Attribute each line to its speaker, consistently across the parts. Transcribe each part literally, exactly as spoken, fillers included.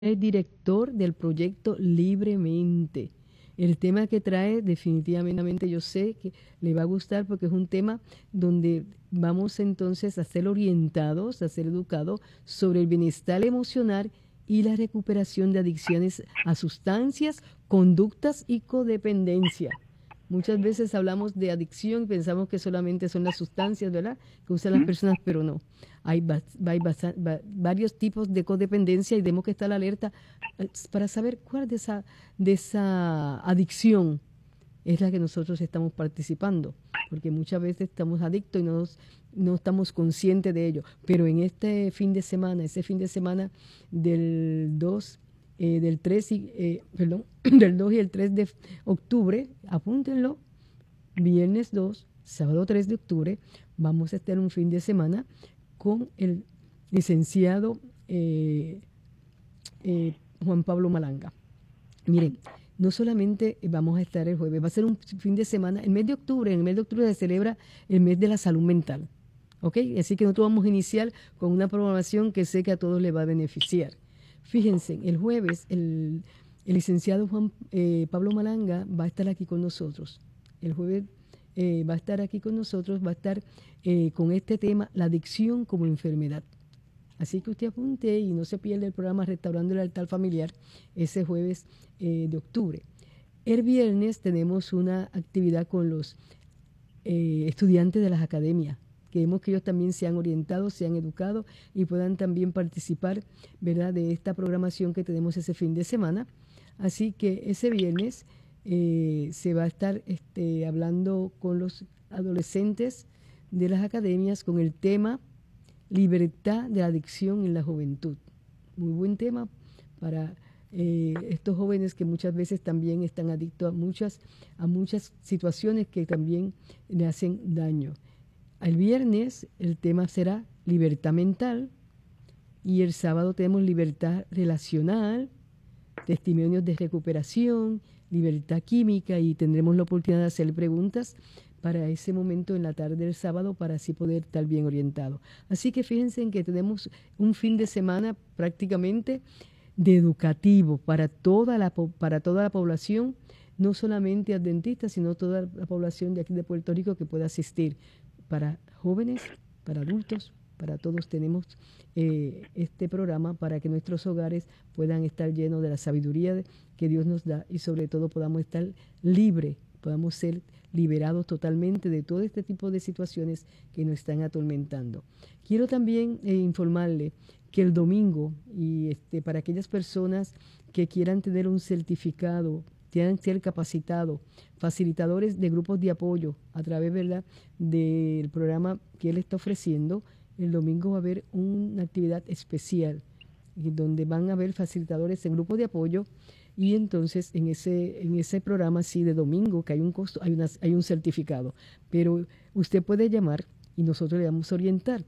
Speaker 1: es director del proyecto Libremente. El tema que trae definitivamente yo sé que le va a gustar porque es un tema donde vamos entonces a ser orientados, a ser educados sobre el bienestar emocional y la recuperación de adicciones a sustancias, conductas y codependencia. Muchas veces hablamos de adicción y pensamos que solamente son las sustancias, ¿verdad?, que usan las personas, pero no. Hay, hay varios tipos de codependencia y tenemos que estar alerta para saber cuál de esa, de esa adicción es la que nosotros estamos participando, porque muchas veces estamos adictos y no, nos, no estamos conscientes de ello. Pero en este fin de semana, ese fin de semana del dos, eh, del tres y, eh, perdón, del dos y el tres de octubre, apúntenlo, viernes dos, sábado tres de octubre, vamos a estar un fin de semana con el licenciado eh, eh, Juan Pablo Malanga. Miren, no solamente vamos a estar el jueves, va a ser un fin de semana, el mes de octubre, en el mes de octubre se celebra el mes de la salud mental, ¿ok? Así que nosotros vamos a iniciar con una programación que sé que a todos les va a beneficiar. Fíjense, el jueves el, el licenciado Juan eh, Pablo Malanga va a estar aquí con nosotros. El jueves eh, va a estar aquí con nosotros, va a estar eh, con este tema, la adicción como enfermedad. Así que usted apunte y no se pierda el programa Restaurando el Altar Familiar ese jueves eh, de octubre. El viernes tenemos una actividad con los eh, estudiantes de las academias. Queremos que ellos también sean orientados, sean educados y puedan también participar, ¿verdad?, de esta programación que tenemos ese fin de semana. Así que ese viernes eh, se va a estar este, hablando con los adolescentes de las academias con el tema libertad de adicción en la juventud. Muy buen tema para eh, estos jóvenes que muchas veces también están adictos a muchas, a muchas situaciones que también le hacen daño. El viernes el tema será libertad mental y el sábado tenemos libertad relacional, testimonios de recuperación, libertad química y tendremos la oportunidad de hacer preguntas para ese momento en la tarde del sábado para así poder estar bien orientado. Así que fíjense en que tenemos un fin de semana prácticamente de educativo para toda la, para toda la población, no solamente adventistas, sino toda la población de aquí de Puerto Rico que pueda asistir. Para jóvenes, para adultos, para todos tenemos eh, este programa para que nuestros hogares puedan estar llenos de la sabiduría de, que Dios nos da y sobre todo podamos estar libres, podamos ser liberados totalmente de todo este tipo de situaciones que nos están atormentando. Quiero también eh, informarle que el domingo, y este, para aquellas personas que quieran tener un certificado, quieran ser capacitados, facilitadores de grupos de apoyo a través, ¿verdad?, del programa que él está ofreciendo, el domingo va a haber una actividad especial donde van a haber facilitadores en grupos de apoyo. Y entonces en ese, en ese programa, sí, de domingo, que hay un costo, hay, una, hay un certificado. Pero usted puede llamar y nosotros le vamos a orientar.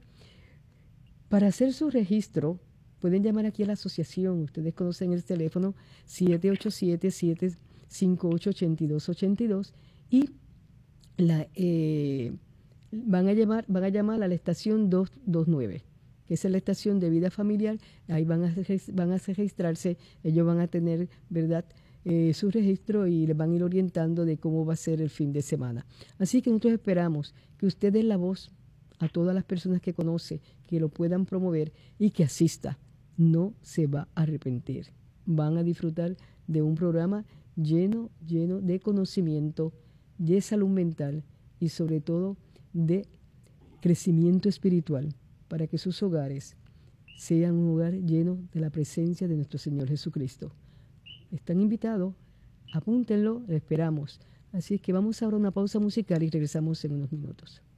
Speaker 1: Para hacer su registro, pueden llamar aquí a la asociación. Ustedes conocen el teléfono siete ocho siete, siete cinco ocho, ocho dos ocho dos y la, eh, van, a llamar, van a llamar a la estación doscientos veintinueve. Que es la estación de vida familiar, ahí van a, van a registrarse, ellos van a tener, ¿verdad?, eh, su registro y les van a ir orientando de cómo va a ser el fin de semana. Así que nosotros esperamos que usted dé la voz a todas las personas que conoce, que lo puedan promover y que asista. No se va a arrepentir. Van a disfrutar de un programa lleno, lleno de conocimiento, de salud mental y sobre todo de crecimiento espiritual, para que sus hogares sean un hogar lleno de la presencia de nuestro Señor Jesucristo. Están invitados, apúntenlo, lo esperamos. Así es que vamos ahora a una pausa musical y regresamos en unos minutos.